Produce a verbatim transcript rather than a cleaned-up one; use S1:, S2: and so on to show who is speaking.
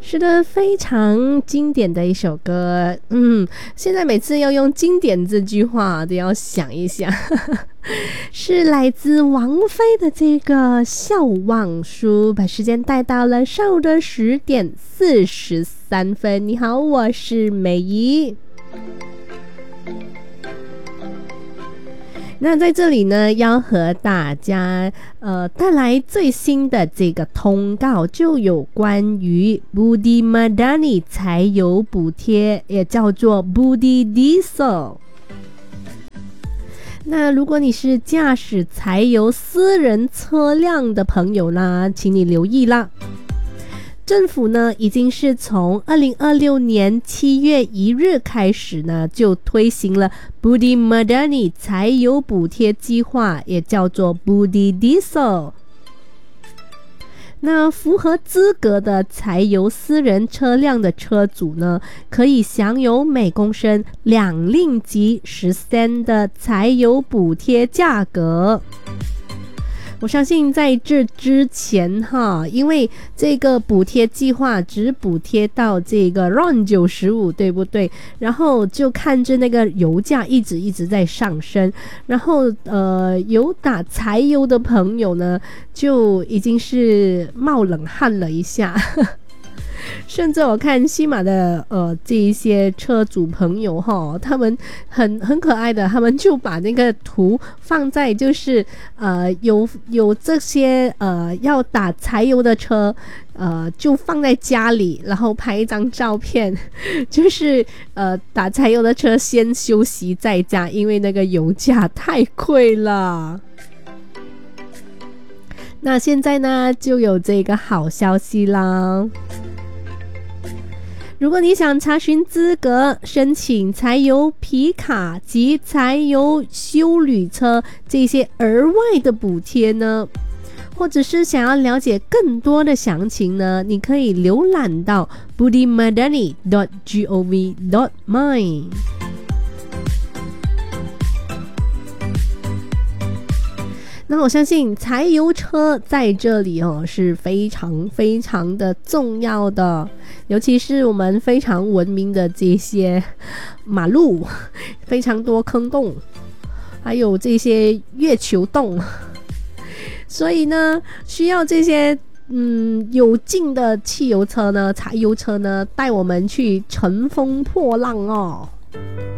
S1: 是的，非常经典的一首歌。嗯，现在每次要用经典这句话都要想一想。是来自王菲的这个《笑忘书》，把时间带到了上午的十点四十三分。你好，我是美仪。那在这里呢，要和大家呃带来最新的这个通告，就有关于 Budi Madani 柴油补贴，也叫做 Budi Diesel。那如果你是驾驶柴油私人车辆的朋友呢，请你留意啦。政府呢，已经是从二零二六年七月一日开始呢，就推行了 Budi Madani 柴油补贴计划，也叫做 Budi Diesel。那符合资格的柴油私人车辆的车主呢，可以享有每公升两令吉十仙的柴油补贴价格。我相信在这之前哈，因为这个补贴计划只补贴到这个 R O N 九十五，对不对？然后就看着那个油价一直一直在上升，然后呃，有打柴油的朋友呢，就已经是冒冷汗了一下。甚至我看西马的呃这一些车主朋友哈，他们很很可爱的，他们就把那个图放在就是呃有有这些呃要打柴油的车，呃就放在家里，然后拍一张照片，就是呃打柴油的车先休息在家，因为那个油价太贵了。那现在呢，就有这个好消息啦。如果你想查询资格申请柴油皮卡及柴油休旅车这些额外的补贴呢，或者是想要了解更多的详情呢，你可以浏览到 budi madani dot gov dot my。那我相信柴油车在这里哦是非常非常的重要的，尤其是我们非常文明的这些马路，非常多坑洞，还有这些月球洞，所以呢，需要这些嗯有劲的汽油车呢、柴油车呢，带我们去乘风破浪哦。